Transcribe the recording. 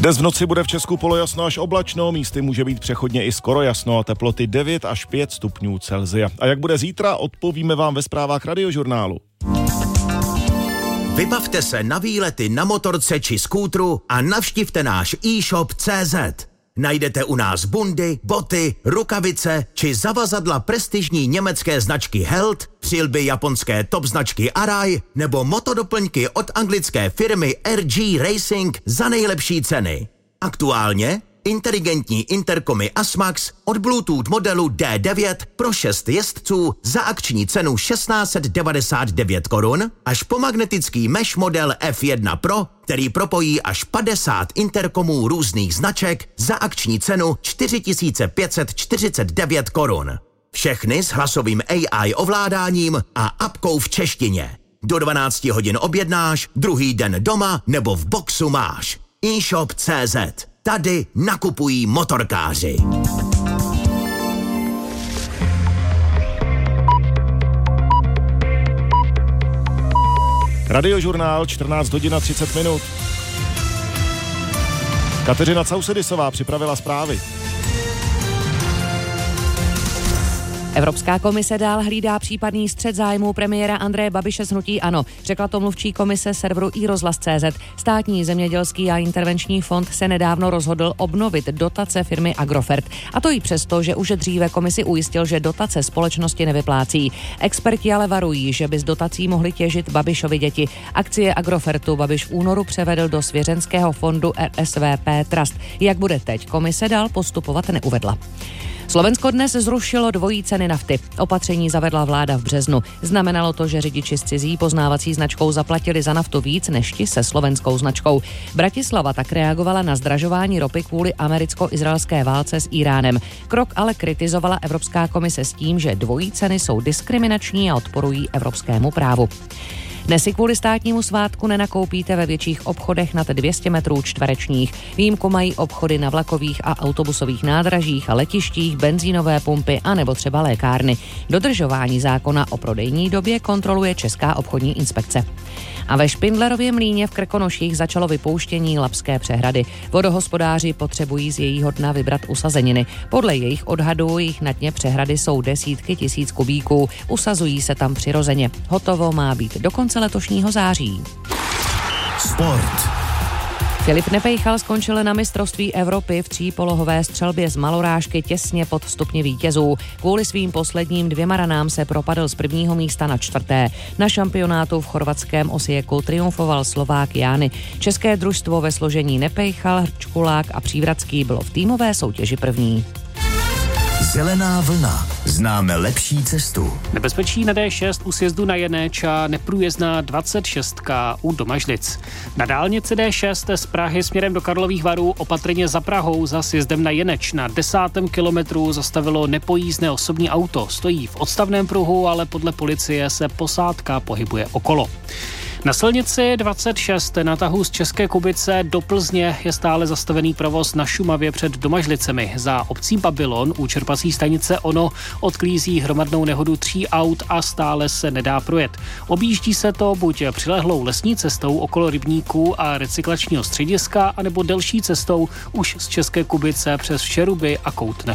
Dnes v noci bude v Česku polojasno až oblačno, místy může být přechodně i skoro jasno a teploty 9 až 5 stupňů Celsia. A jak bude zítra, odpovíme vám ve zprávách Radiožurnálu. Vybavte se na výlety na motorce či skútru a navštivte náš e-shop.cz. Najdete u nás bundy, boty, rukavice či zavazadla prestižní německé značky Held, přilby japonské top značky Arai nebo motodoplňky od anglické firmy RG Racing za nejlepší ceny. Aktuálně inteligentní interkomy Asmax od Bluetooth modelu D9 pro 6 jezdců za akční cenu 1699 korun až po magnetický mesh model F1 Pro, který propojí až 50 interkomů různých značek za akční cenu 4549 korun. Všechny s hlasovým AI ovládáním a apkou v češtině. Do 12 hodin objednáš, druhý den doma nebo v boxu máš. eShop.cz. Tady nakupují motorkáři. Radiožurnál 14 hodin a 30 minut. Kateřina Causedisová připravila zprávy. Evropská komise dál hlídá případný střet zájmů premiéra Andreje Babiše z hnutí ANO. Řekla to mluvčí komise serveru iRozhlas.cz. Státní zemědělský a intervenční fond se nedávno rozhodl obnovit dotace firmy Agrofert. A to i přesto, že už dříve komisi ujistil, že dotace společnosti nevyplácí. Experti ale varují, že by z dotací mohly těžit Babišovi děti. Akcie Agrofertu Babiš v únoru převedl do svěřenského fondu RSVP Trust. Jak bude teď komise dál postupovat, neuvedla. Slovensko dnes zrušilo dvojí ceny nafty. Opatření zavedla vláda v březnu. Znamenalo to, že řidiči s cizí poznávací značkou zaplatili za naftu víc než ti se slovenskou značkou. Bratislava tak reagovala na zdražování ropy kvůli americko-izraelské válce s Íránem. Krok ale kritizovala Evropská komise s tím, že dvojí ceny jsou diskriminační a odporují evropskému právu. Dnes si kvůli státnímu svátku nenakoupíte ve větších obchodech nad 200 metrů čtverečních. Výjimku mají obchody na vlakových a autobusových nádražích a letištích, benzínové pumpy a nebo třeba lékárny. Dodržování zákona o prodejní době kontroluje Česká obchodní inspekce. A ve Špindlerově mlýně v Krkonoších začalo vypouštění Labské přehrady. Vodohospodáři potřebují z jejího dna vybrat usazeniny. Podle jejich odhadů jich na dně přehrady jsou desítky tisíc kubíků. Usazují se tam přirozeně. Hotovo má být do konce letošního září. Sport. Filip Nepejchal skončil na mistrovství Evropy v třípolohové střelbě z malorážky těsně pod stupni vítězů. Kvůli svým posledním 2 ranám se propadl z prvního místa na 4. Na šampionátu v chorvatském Osijeku triumfoval Slovák Jány. České družstvo ve složení Nepejchal, Hrčkulák a Přívratský bylo v týmové soutěži první. Zelená vlna. Známe lepší cestu. Nebezpečí na D6 u sjezdu na Jeneč a neprůjezdná 26 u Domažlic. Na dálnici D6 z Prahy směrem do Karlových Varů opatrně za Prahou za sjezdem na Jeneč na 10. kilometru zastavilo nepojízdné osobní auto. Stojí v odstavném pruhu, ale podle policie se posádka pohybuje okolo. Na silnici 26 na tahu z České Kubice do Plzně je stále zastavený provoz na Šumavě před Domažlicemi. Za obcí Babylon u čerpací stanice Ono odklízí hromadnou nehodu 3 aut a stále se nedá projet. Objíždí se to buď přilehlou lesní cestou okolo rybníků a recyklačního střediska, anebo delší cestou už z České Kubice přes Šeruby a Kout na